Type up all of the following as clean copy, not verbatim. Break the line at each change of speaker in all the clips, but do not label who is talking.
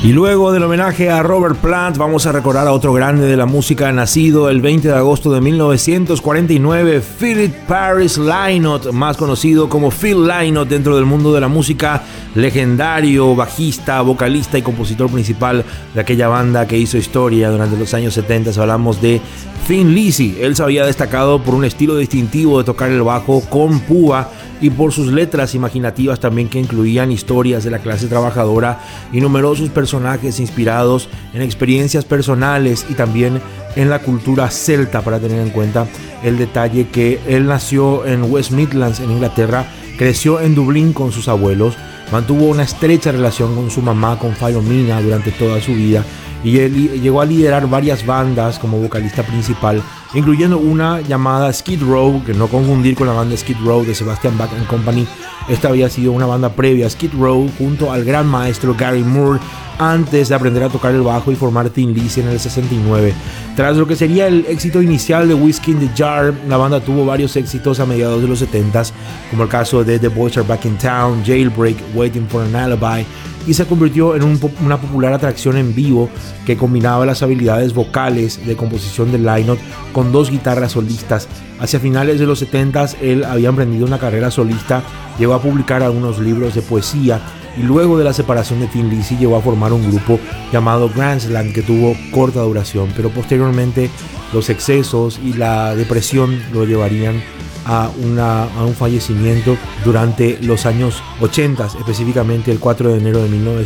Y luego del homenaje a Robert Plant, vamos a recordar a otro grande de la música nacido el 20 de agosto de 1949, Philip Paris Lynott, más conocido como Phil Lynott dentro del mundo de la música, legendario bajista, vocalista y compositor principal de aquella banda que hizo historia durante los años 70. Hablamos de Thin Lizzy. Él se había destacado por un estilo distintivo de tocar el bajo con púa y por sus letras imaginativas también, que incluían historias de la clase trabajadora y numerosos personajes inspirados en experiencias personales y también en la cultura celta, para tener en cuenta el detalle que él nació en West Midlands, en Inglaterra, creció en Dublín con sus abuelos, mantuvo una estrecha relación con su mamá, con Filomena, durante toda su vida, y él llegó a liderar varias bandas como vocalista principal, incluyendo una llamada Skid Row, que no confundir con la banda Skid Row de Sebastian Bach and Company. Esta había sido una banda previa a Skid Row, junto al gran maestro Gary Moore, antes de aprender a tocar el bajo y formar Thin Lizzy en el 69. Tras lo que sería el éxito inicial de Whiskey in the Jar, la banda tuvo varios éxitos a mediados de los 70s, como el caso de The Boys Are Back in Town, Jailbreak, Waiting for an Alibi, y se convirtió en una popular atracción en vivo que combinaba las habilidades vocales de composición de Lynott con dos guitarras solistas. Hacia finales de los 70s él había emprendido una carrera solista, llegó a publicar algunos libros de poesía y luego de la separación de Thin Lizzy llegó a formar un grupo llamado Gransland, que tuvo corta duración, pero posteriormente los excesos y la depresión lo llevarían a un fallecimiento durante los años 80, específicamente el 4 de enero de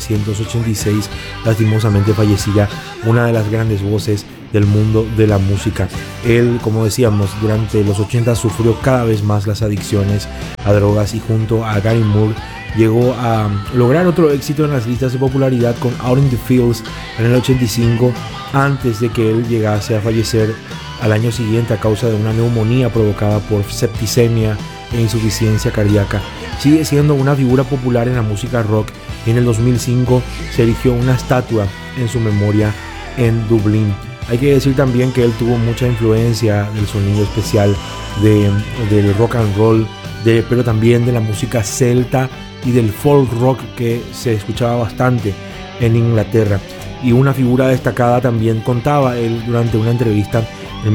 1986, lastimosamente fallecía una de las grandes voces del mundo de la música. Él, como decíamos, durante los 80 sufrió cada vez más las adicciones a drogas y junto a Gary Moore llegó a lograr otro éxito en las listas de popularidad con Out in the Fields en el 85, antes de que él llegase a fallecer al año siguiente a causa de una neumonía provocada por septicemia e insuficiencia cardíaca. Sigue siendo una figura popular en la música rock y en el 2005 se erigió una estatua en su memoria en Dublín. Hay que decir también que él tuvo mucha influencia del sonido especial del rock and roll, pero también de la música celta y del folk rock que se escuchaba bastante en Inglaterra. Y una figura destacada también, contaba él durante una entrevista en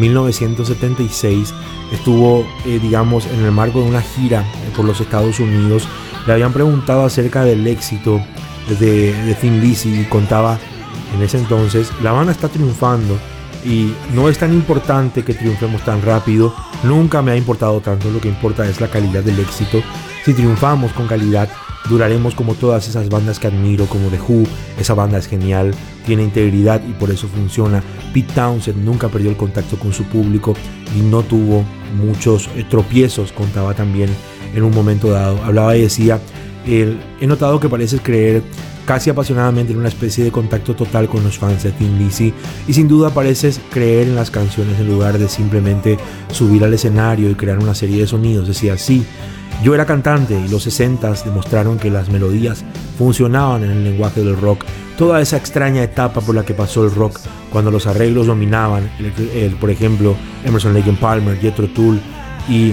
1976, estuvo digamos en el marco de una gira por los Estados Unidos, le habían preguntado acerca del éxito de Thin Lizzy y contaba en ese entonces: la banda está triunfando y no es tan importante que triunfemos tan rápido, nunca me ha importado tanto, lo que importa es la calidad del éxito. Si triunfamos con calidad, duraremos como todas esas bandas que admiro, como The Who. Esa banda es genial, tiene integridad y por eso funciona. Pete Townshend nunca perdió el contacto con su público y no tuvo muchos tropiezos, contaba también en un momento dado. Hablaba y decía: he notado que pareces creer casi apasionadamente en una especie de contacto total con los fans de Thin Lizzy, y sin duda pareces creer en las canciones en lugar de simplemente subir al escenario y crear una serie de sonidos. Decía: sí, yo era cantante y los 60s demostraron que las melodías funcionaban en el lenguaje del rock. Toda esa extraña etapa por la que pasó el rock, cuando los arreglos dominaban, por ejemplo, Emerson, Lake and Palmer, Jethro Tull, y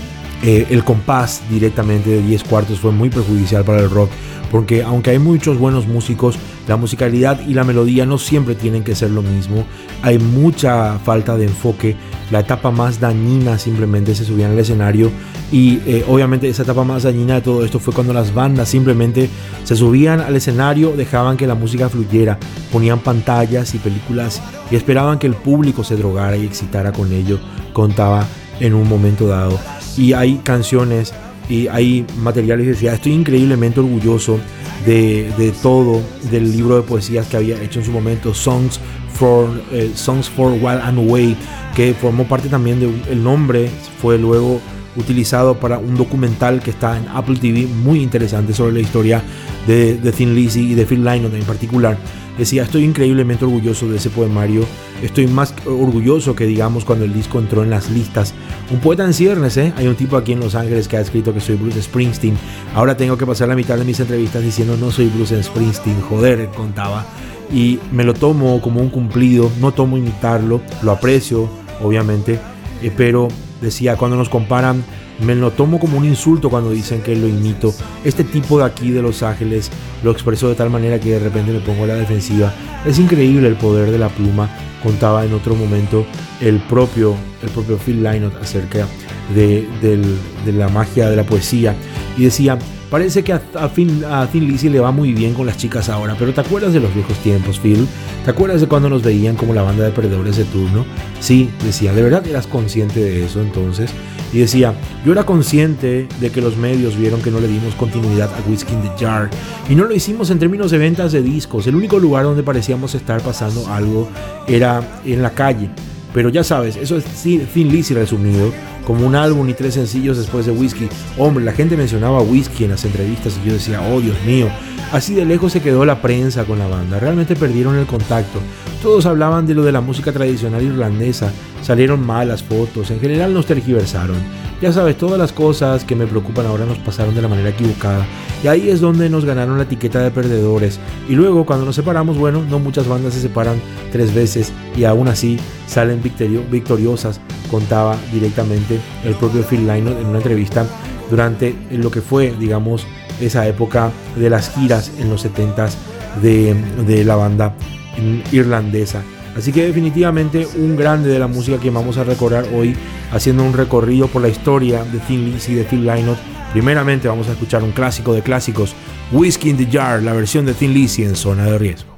el compás directamente de 10 cuartos fue muy perjudicial para el rock, porque aunque hay muchos buenos músicos, la musicalidad y la melodía no siempre tienen que ser lo mismo. Hay mucha falta de enfoque. La etapa más dañina simplemente se subían al escenario y obviamente esa etapa más dañina de todo esto fue cuando las bandas simplemente se subían al escenario, dejaban que la música fluyera, ponían pantallas y películas y esperaban que el público se drogara y excitara con ello, contaba en un momento dado. Y hay canciones y hay materiales que decía: estoy increíblemente orgulloso de todo, del libro de poesías que había hecho en su momento, Songs for While I'm Away, que formó parte también el nombre fue luego utilizado para un documental que está en Apple TV muy interesante sobre la historia de Thin Lizzy y de Phil Lynott en particular. Decía: estoy increíblemente orgulloso de ese poemario, estoy más orgulloso que digamos cuando el disco entró en las listas. Un poeta en ciernes, hay un tipo aquí en Los Ángeles que ha escrito que soy Bruce Springsteen. Ahora tengo que pasar la mitad de mis entrevistas diciendo no soy Bruce Springsteen, joder, contaba. Y me lo tomo como un cumplido, no tomo imitarlo, lo aprecio obviamente, pero decía, cuando nos comparan, me lo tomo como un insulto cuando dicen que lo imito. Este tipo de aquí de Los Ángeles lo expresó de tal manera que de repente me pongo a la defensiva. Es increíble el poder de la pluma, contaba en otro momento el propio Phil Lynott acerca de la magia de la poesía, y decía: parece que a Thin Lizzy le va muy bien con las chicas ahora, pero ¿te acuerdas de los viejos tiempos, Phil? ¿Te acuerdas de cuando nos veían como la banda de perdedores de turno? Sí, decía, ¿de verdad eras consciente de eso entonces? Y decía, yo era consciente de que los medios vieron que no le dimos continuidad a Whiskey in the Jar, y no lo hicimos en términos de ventas de discos. El único lugar donde parecíamos estar pasando algo era en la calle. Pero ya sabes, eso es Thin Lizzy resumido, como un álbum y 3 sencillos después de Whiskey. Hombre, la gente mencionaba Whiskey en las entrevistas y yo decía, oh Dios mío, así de lejos se quedó la prensa con la banda, realmente perdieron el contacto. Todos hablaban de lo de la música tradicional irlandesa, salieron malas fotos, en general nos tergiversaron. Ya sabes, todas las cosas que me preocupan ahora nos pasaron de la manera equivocada, y ahí es donde nos ganaron la etiqueta de perdedores. Y luego cuando nos separamos, bueno, no muchas bandas se separan 3 veces y aún así salen victoriosas, contaba directamente el propio Phil Lynott en una entrevista durante lo que fue, digamos, esa época de las giras en los 70s de la banda irlandesa. Así que definitivamente un grande de la música que vamos a recordar hoy, haciendo un recorrido por la historia de Thin Lizzy y de Phil Lynott. Primeramente vamos a escuchar un clásico de clásicos, Whiskey in the Jar, la versión de Thin Lizzy en Zona de Riesgo.